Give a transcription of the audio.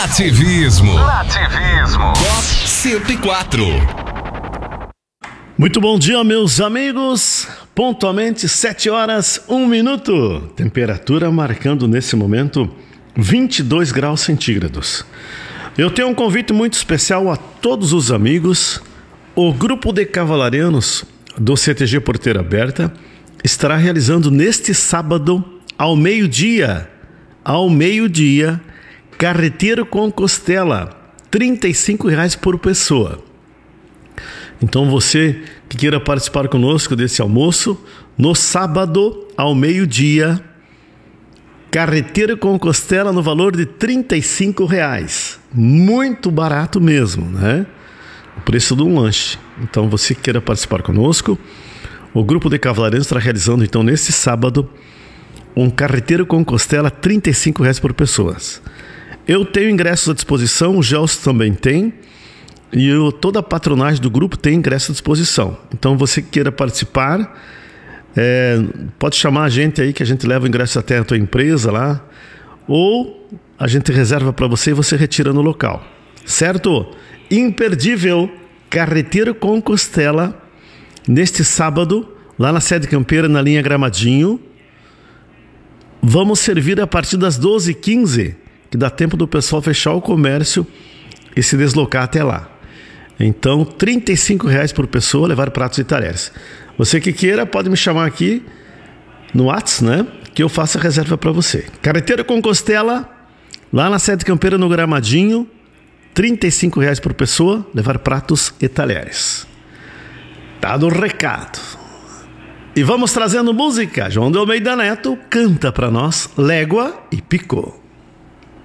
Nativismo. Top 104. Muito bom dia, meus amigos. Pontualmente 7 horas, 1 minuto. Temperatura marcando nesse momento 22 graus centígrados. Eu tenho um convite muito especial a todos os amigos. O grupo de cavalarianos do CTG Porteira Aberta estará realizando neste sábado, ao meio-dia, carreteiro com costela, R$35 por pessoa. Então você que queira participar conosco desse almoço, no sábado, ao meio-dia, carreteiro com costela no valor de R$35. Muito barato mesmo, né? O preço de um lanche. Então você que queira participar conosco, o grupo de cavalarianos estará realizando então nesse sábado um carreteiro com costela, R$35 por pessoa. Eu tenho ingressos à disposição, o Gelson também tem, e toda a patronagem do grupo tem ingresso à disposição. Então você que queira participar, pode chamar a gente aí que a gente leva o ingresso até a tua empresa lá, ou a gente reserva para você e você retira no local, certo? Imperdível, carreteiro com costela, neste sábado, lá na sede campeira, na linha Gramadinho. Vamos servir a partir das 12h15, que dá tempo do pessoal fechar o comércio e se deslocar até lá. Então, R$35 por pessoa, levar pratos e talheres. Você que queira, pode me chamar aqui no WhatsApp, né? Que eu faço a reserva para você. Carreteiro com costela, lá na sede campeira, no Gramadinho, R$35 por pessoa, levar pratos e talheres. Dado o recado. E vamos trazendo música. João de Almeida Neto canta para nós Légua e Picô.